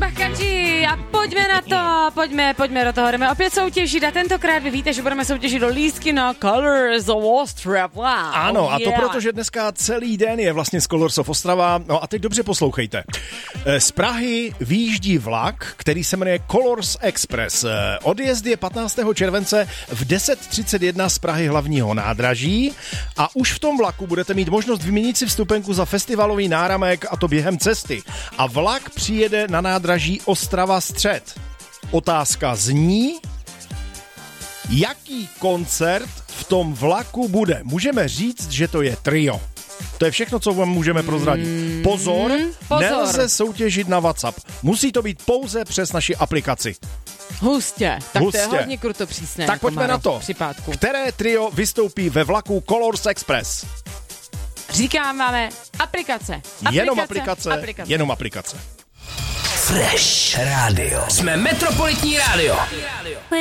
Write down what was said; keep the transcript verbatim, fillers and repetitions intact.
Bachkanči a pojďme na to, pojďme, pojďme do toho, jdeme opět soutěžit a tentokrát vy víte, že budeme soutěžit do lístky na Colors of Ostrava. Ano, a to yeah. proto, že dneska celý den je vlastně z Colors of Ostrava. No a teď dobře poslouchejte. Z Prahy výjíždí vlak, který se jmenuje Colors Express. Odjezd je patnáctého července v deset třicet jedna z Prahy hlavního nádraží a už v tom vlaku budete mít možnost vyměnit si vstupenku za festivalový náramek a to během cesty. A vlak přijede na nádraží Ostrava Střed. Otázka zní, jaký koncert v tom vlaku bude? Můžeme říct, že to je trio. To je všechno, co vám můžeme prozradit. Pozor, Pozor. nelze soutěžit na WhatsApp. Musí to být pouze přes naši aplikaci. Hustě. Tak Hustě. to je hodně kruto přísné. Tak pojďme na to. Připátku. Které trio vystoupí ve vlaku Colors Express? Říkám, máme aplikace. aplikace Jenom aplikace, aplikace. jenom aplikace. Fresh Radio. Jsme Metropolitní rádio.